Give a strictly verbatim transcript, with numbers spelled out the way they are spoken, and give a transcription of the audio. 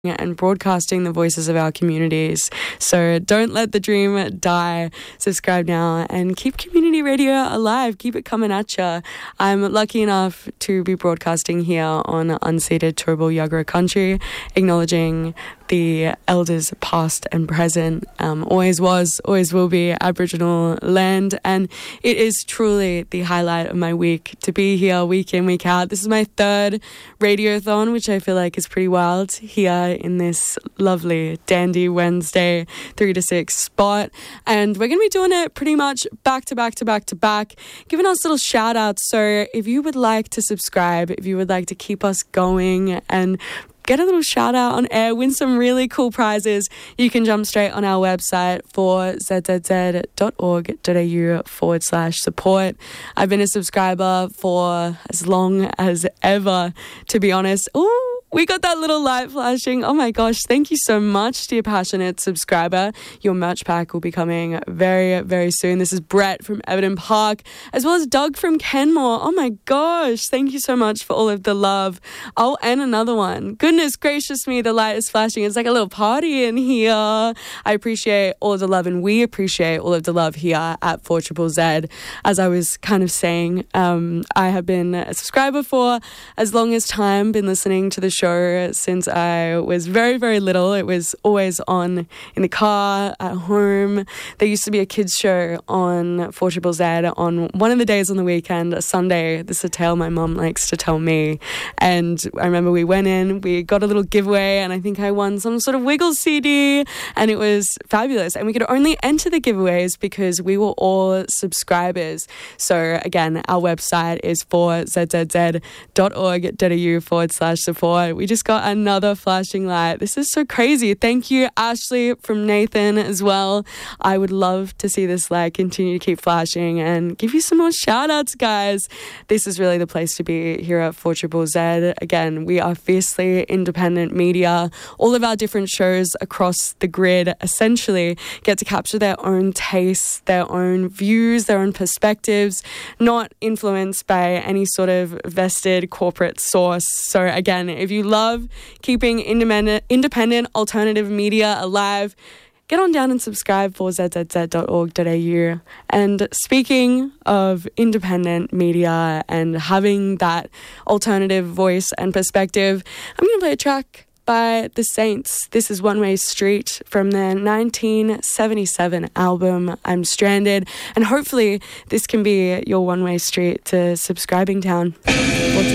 and broadcasting the voices of our communities. So don't let the dream die. Subscribe now and keep community radio alive. Keep it coming at ya. I'm lucky enough to be broadcasting here on unceded Turrbal Yagara country, acknowledging the elders past and present. Um, always was, always will be Aboriginal land, and it is truly the highlight of my week to be here week in, week out. This is my third radiothon, which I feel like is pretty wild, here in this lovely dandy Wednesday three to six spot, and we're going to be doing it pretty much back to back to back to back, giving us little shout outs. So if you would like to subscribe, if you would like to keep us going and get a little shout out on air, win some really cool prizes, you can jump straight on our website for zzz.org.au forward slash support. I've been a subscriber for as long as ever, to be honest. Ooh, we got that little light flashing. Oh my gosh, thank you so much, dear passionate subscriber. Your merch pack will be coming very, very soon. This is Brett from Everton Park, as well as Doug from Kenmore. Oh my gosh, thank you so much for all of the love. Oh, and another one. Goodness gracious me, the light is flashing. It's like a little party in here. I appreciate all of the love, and we appreciate all of the love here at four Z Z Z. As I was kind of saying, um, I have been a subscriber for as long as time, been listening to the show since I was very, very little. It was always on in the car, at home. There used to be a kids show on four Z Z Z on one of the days on the weekend, a Sunday. This is a tale my mum likes to tell me. And I remember we went in, we got a little giveaway, and I think I won some sort of Wiggles C D, and it was fabulous. And we could only enter the giveaways because we were all subscribers. So again, our website is four z z z dot org dot a u forward slash support. We just got another flashing light. This is so crazy. Thank you, Ashley from Nathan as well. I would love to see this light continue to keep flashing and give you some more shout outs, guys. This is really the place to be here at four Z Z Z. Again, we are fiercely independent media. All of our different shows across the grid essentially get to capture their own tastes, their own views, their own perspectives, not influenced by any sort of vested corporate source. So again, if you love keeping independent, independent alternative media alive, get on down and subscribe for z z z dot org dot a u. And speaking of independent media and having that alternative voice and perspective, I'm going to play a track by The Saints. This is One Way Street from their nineteen seventy-seven album, I'm Stranded. And hopefully this can be your one-way street to subscribing town.